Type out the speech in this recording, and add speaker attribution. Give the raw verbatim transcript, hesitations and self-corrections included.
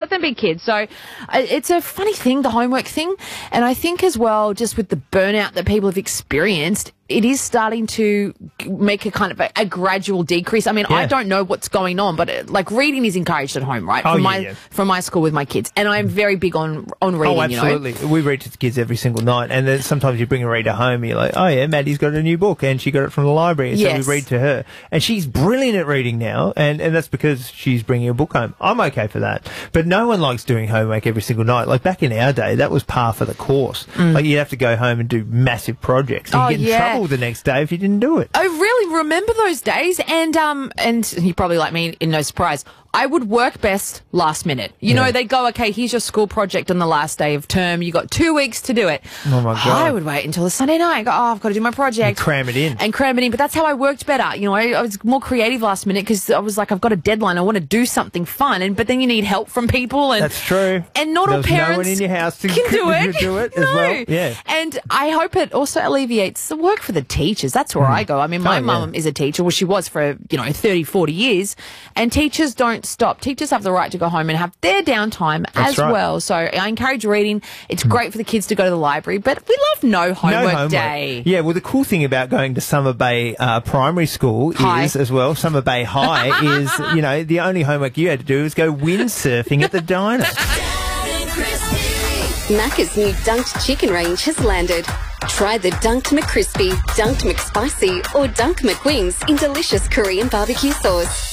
Speaker 1: let them be kids. So uh, it's a funny thing, the homework thing. And I think as well, just with the burnout that people have experienced, it is starting to make a kind of a, a gradual decrease. I mean, yeah. I don't know what's going on, but it, like reading is encouraged at home, right?
Speaker 2: Oh,
Speaker 1: from
Speaker 2: yeah,
Speaker 1: my
Speaker 2: yeah.
Speaker 1: from my school with my kids, and I'm very big on on reading.
Speaker 2: Oh, absolutely.
Speaker 1: You know?
Speaker 2: We read to the kids every single night, and then sometimes you bring a reader home, and you're like, oh yeah, Maddie's got a new book, and she got it from the library, and
Speaker 1: yes.
Speaker 2: so we read to her, and she's brilliant at reading now, and and that's because she's bringing a book home. I'm okay for that, but no one likes doing homework every single night. Like back in our day, that was par for the course. Mm. Like you'd have to go home and do massive projects, and
Speaker 1: oh,
Speaker 2: you get in
Speaker 1: yeah.
Speaker 2: trouble the next day if you didn't do it.
Speaker 1: I really remember those days, and um, and you probably like me, in no surprise, I would work best last minute. You yeah. know, they go, okay, here's your school project on the last day of term. You got two weeks to do it.
Speaker 2: Oh my God.
Speaker 1: I would wait until the Sunday night and go, oh, I've got to do my project.
Speaker 2: You cram it in.
Speaker 1: And cram it in. But that's how I worked better. You know, I, I was more creative last minute because I was like, I've got a deadline. I want to do something fun. And but then you need help from people. And
Speaker 2: that's true.
Speaker 1: And not
Speaker 2: There's
Speaker 1: all parents
Speaker 2: no one in your house to
Speaker 1: can do it.
Speaker 2: do it
Speaker 1: no.
Speaker 2: as well. Yeah.
Speaker 1: And I hope it also alleviates the work for the teachers. That's where mm. I go. I mean, my
Speaker 2: oh,
Speaker 1: mum
Speaker 2: yeah.
Speaker 1: is a teacher. Well, she was for, you know, thirty, forty years. And teachers don't stop. Teachers have the right to go home and have their downtime
Speaker 2: That's
Speaker 1: as
Speaker 2: right.
Speaker 1: well. So I encourage reading. It's mm. great for the kids to go to the library, but we love no homework,
Speaker 2: no homework
Speaker 1: day.
Speaker 2: Yeah, well, the cool thing about going to Summer Bay uh, Primary School
Speaker 1: High.
Speaker 2: is, as well, Summer Bay High is, you know, the only homework you had to do is go windsurfing at the diner.
Speaker 3: Macca's new Dunked Chicken range has landed. Try the Dunked McCrispy, Dunked McSpicy, or Dunked McWings in delicious Korean barbecue sauce.